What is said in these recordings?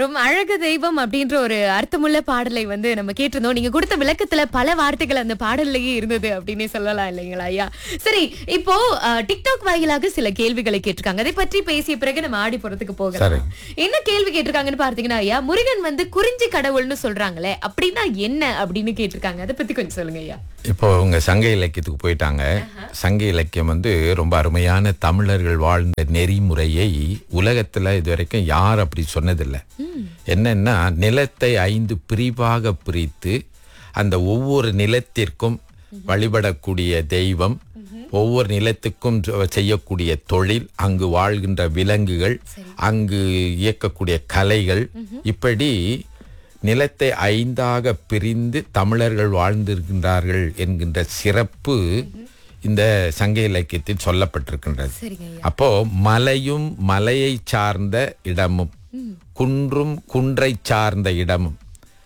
ரொம்ப அழகு தெய்வம் அப்படின்ற ஒரு அர்த்தமுள்ள பாடலை வந்து நம்ம கேட்டிருந்தோம். நீங்க கொடுத்த விளக்கத்துல பல வார்த்தைகள் அந்த பாடல்லையே இருந்தது அப்படின்னு சொல்லலாம் இல்லைங்களா ஐயா? சரி, இப்போ டிக்டாக் வாயிலாக சில கேள்விகளை கேட்டிருக்காங்க. அதை பற்றி பேசிய பிறகு நம்ம ஆடி போறதுக்கு போகலாம். என்ன கேள்வி கேட்டிருக்காங்கன்னு பார்த்தீங்கன்னா ஐயா, முருகன் வந்து குறிஞ்சி கடவுள்னு சொல்றாங்களே, அப்படின்னா என்ன அப்படின்னு கேட்டிருக்காங்க. அதை பத்தி கொஞ்சம் சொல்லுங்க ஐயா. இப்போ உங்க சங்க இலக்கியத்துக்கு போயிட்டாங்க. சங்க இலக்கியம் வந்து ரொம்ப அருமையான தமிழர்கள் வாழ்ந்த நெறிமுறையை உலகத்துல இதுவரைக்கும் யார் அப்படி சொன்னதில்லை. என்னன்னா, நிலத்தை 5 பிரிவாக பிரித்து அந்த ஒவ்வொரு நிலத்திற்கும் வழிபடக்கூடிய தெய்வம், ஒவ்வொரு நிலத்துக்கும் செய்யக்கூடிய தொழில், அங்கு வாழ்கின்ற விலங்குகள், அங்கு இயக்கக்கூடிய கலைகள், இப்படி நிலத்தை 5ஆக பிரிந்து தமிழர்கள் வாழ்ந்திருக்கின்றார்கள் என்கின்ற சிறப்பு இந்த சங்க இலக்கியத்தில் சொல்லப்பட்டிருக்கின்றது. அப்போ மலையும் மலையை சார்ந்த இடமும், குன்றும் குன்றை சார்ந்த இடமும்,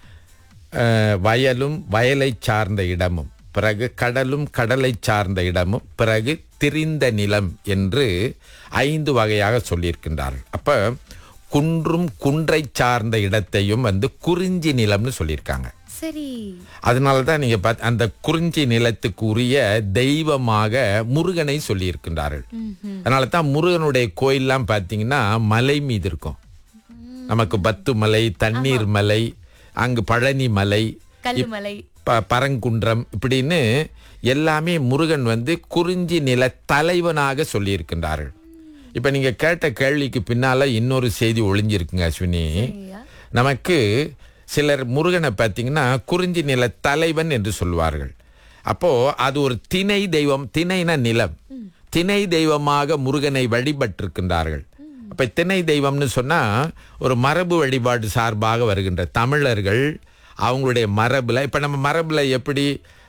வயலும் வயலை சார்ந்த இடமும், பிறகு கடலும் கடலை சார்ந்த இடமும், பிறகு திரிந்த நிலம் என்று 5 வகையாக சொல்லியிருக்கின்றார்கள். அப்ப குன்றும் குன்றை சார்ந்த இடத்தையும் வந்து குறிஞ்சி நிலம்னு சொல்லியிருக்காங்க. சரி, அதனாலதான் நீங்க அந்த குறிஞ்சி நிலத்துக்கு உரிய தெய்வமாக முருகனை சொல்லி இருக்கின்றார்கள். அதனால தான் முருகனுடைய கோயில்லாம் பார்த்தீங்கன்னா மலை மீது இருக்கும். நமக்கு பத்து மலை, தண்ணீர் மலை, அங்கு பழனி மலை, கல்லுமலை, பரங்குன்றம், இப்படின்னு எல்லாமே முருகன் வந்து குறிஞ்சி நில தலைவனாக சொல்லி இருக்கின்றார்கள். இப்ப நீங்க கேட்ட கேள்விக்கு பின்னால இன்னொரு செய்தி ஒளிஞ்சிருக்குங்க அஸ்வினி. நமக்கு சிலர் முருகனை பார்த்தீங்கன்னா குறிஞ்சி நில தலைவன் என்று சொல்வார்கள். அப்போ அது ஒரு திணை தெய்வம், திணைன நிலம், திணை தெய்வமாக முருகனை வழிபட்டிருக்கின்றார்கள். அப்ப திணை தெய்வம்னு சொன்னா ஒரு மரபு வழிபாடு சார்பாக வருகின்ற தமிழர்கள் அவங்களுடைய மரபுல, இப்ப நம்ம மரபுல எப்படி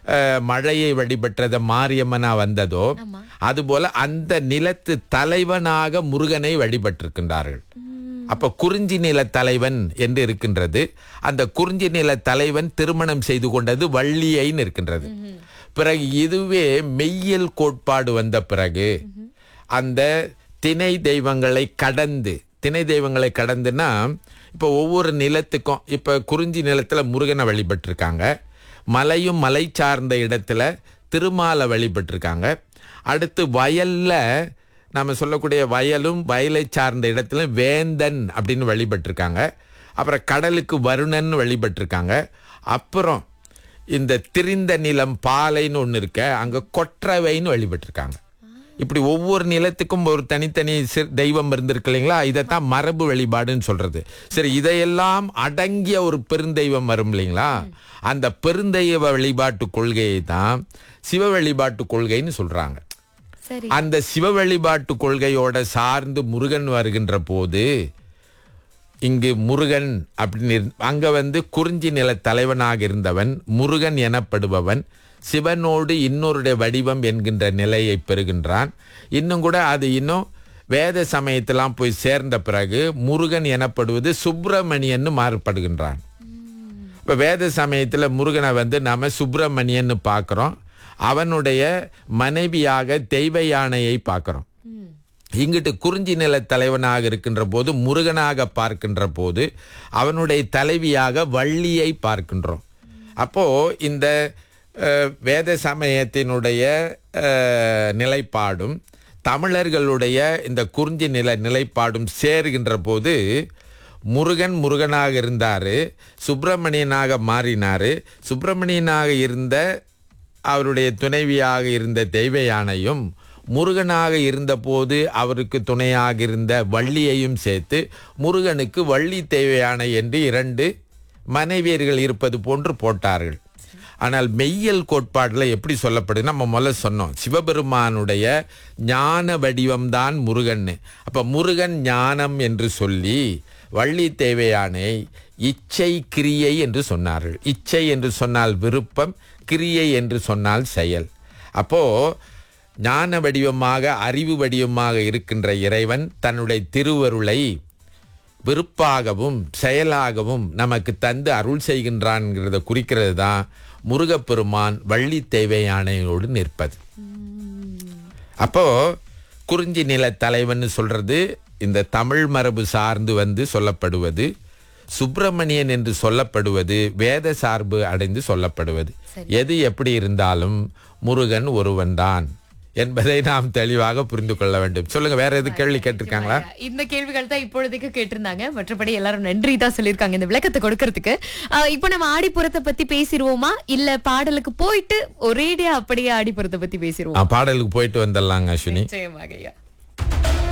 மழையை வழிபட்டத மாரியம்மனா வந்ததோ, அதுபோல அந்த நிலத்து தலைவனாக முருகனை வழிபட்டிருக்கின்றார்கள். அப்ப குறிஞ்சி நில தலைவன் என்று இருக்கின்றது. அந்த குறிஞ்சி நில தலைவன் திருமணம் செய்து கொண்டது வள்ளியைன்னு இருக்கின்றது. பிறகு இதுவே மெய்யியல் கோட்பாடு வந்த பிறகு அந்த திணை தெய்வங்களை கடந்து, திணை தெய்வங்களை கடந்துன்னா இப்ப ஒவ்வொரு நிலத்துக்கும், இப்ப குறிஞ்சி நிலத்துல முருகனை வழிபட்டிருக்காங்க, மலையும் மலை சார்ந்த இடத்துல திருமாலை வழிபட்டிருக்காங்க, அடுத்து வயல்ல நம்ம சொல்லக்கூடிய வயலும் வயலை சார்ந்த இடத்துல வேந்தன் அப்படின்னு வழிபட்டிருக்காங்க, அப்புறம் கடலுக்கு வருணன் வழிபட்டிருக்காங்க, அப்புறம் இந்த திரிந்த நிலம் பாலைன்னு ஒன்று இருக்க அங்க கொற்றவைன்னு வழிபட்டிருக்காங்க. இப்படி ஒவ்வொரு நிலத்துக்கும் ஒரு தனித்தனி தெய்வம் இருந்திருக்கு இல்லைங்களா? இதைத்தான் மரபு வழிபாடுன்னு சொல்றது. சரி, இதையெல்லாம் அடங்கிய ஒரு பெருந்தெய்வம் வரும் இல்லைங்களா? அந்த பெருந்தெய்வ வழிபாட்டு கொள்கையை தான் சிவ வழிபாட்டு கொள்கைன்னு சொல்றாங்க. அந்த சிவ வழிபாட்டு கொள்கையோட சார்ந்து முருகன் வருகின்ற போது இங்கு முருகன் அப்படின்னு அங்க வந்து குறிஞ்சி நில தலைவனாக இருந்தவன் முருகன் எனப்படுபவன் சிவனோடு இன்னொருடைய வடிவம் என்கின்ற நிலையை பெறுகின்றான். இன்னும் கூட அது இன்னும் வேத சமயத்தெல்லாம் போய் சேர்ந்த பிறகு முருகன் எனப்படுவது சுப்பிரமணியன்னு மாறுபடுகின்றான். இப்ப வேத சமயத்துல முருகனை வந்து நாம சுப்பிரமணியன்னு பார்க்கிறோம், அவனுடைய மனைவியாக தெய்வ யானையை பார்க்கிறோம். இங்கிட்டு குறிஞ்சி நில தலைவனாக இருக்கின்ற போது முருகனாக பார்க்கின்ற போது அவனுடைய தலைவியாக வள்ளியை பார்க்கின்றோம். அப்போ இந்த வேத சமயத்தினுடைய நிலைப்பாடும் தமிழர்களுடைய இந்த குறிஞ்சி நில நிலைப்பாடும் சேருகின்ற போது முருகன் முருகனாக இருந்தாரு, சுப்பிரமணியனாக மாறினாரு. சுப்பிரமணியனாக இருந்த அவருடைய துணைவியாக இருந்த தெய்வ யானையும் முருகனாக இருந்த போது அவருக்கு துணையாக இருந்த வள்ளியையும் சேர்த்து முருகனுக்கு வள்ளி தெய்வ யானை என்று 2 மனைவியர்கள் இருப்பது போன்று போட்டார்கள். ஆனால் மெய்யியல் கோட்பாடுல எப்படி சொல்லப்படுது, நம்ம முதல்ல சொன்னோம், சிவபெருமானுடைய ஞான வடிவம்தான் முருகன். அப்ப முருகன் ஞானம் என்று சொல்லி வள்ளி தெய்வ யானை இச்சை கிரியை என்று சொன்னார்கள். இச்சை என்று சொன்னால் விருப்பம், கிரியை என்று சொன்னால் செயல். அப்போ ஞான வடிவமாக அறிவு வடிவமாக இருக்கின்ற இறைவன் தன்னுடைய திருவருளை விருப்பாகவும் செயலாகவும் நமக்கு தந்து அருள் செய்கின்றான்ங்கிறத குறிக்கிறது தான் முருகப்பெருமான் வள்ளி தெய்வ யானையோடு நிற்பது. அப்போ குறிஞ்சி நில தலைவன் சொல்றது இந்த தமிழ் மரபு சார்ந்து வந்து சொல்லப்படுவது சுப்பிரமணியன் என்று சொல்லப்படுவது வேத சார்பு அடைந்து சொல்லப்படுவது. எது எப்படி இருந்தாலும் முருகன் ஒருவன்தான் என்பதை நாம் தெளிவாக புரிந்து கொள்ள வேண்டும். சொல்லுங்க, வேற எது கேள்வி கேட்டிருக்காங்களா? இந்த கேள்விகள் தான் இப்பொழுதைக்கு கேட்டிருந்தாங்க. மற்றபடி எல்லாரும் நன்றி தான் சொல்லியிருக்காங்க இந்த விளக்கத்தை கொடுக்கறதுக்கு. இப்போ நம்ம ஆடிப்புறத்தை பத்தி பேசிடுவோமா, இல்ல பாடலுக்கு போயிட்டு ஒரேடியா அப்படியே ஆடிப்புறத்தை பத்தி பேசிடுவோம்? பாடலுக்கு போயிட்டு வந்துடலாங்க அஸ்வினி. நிச்சயமாக ஐயா.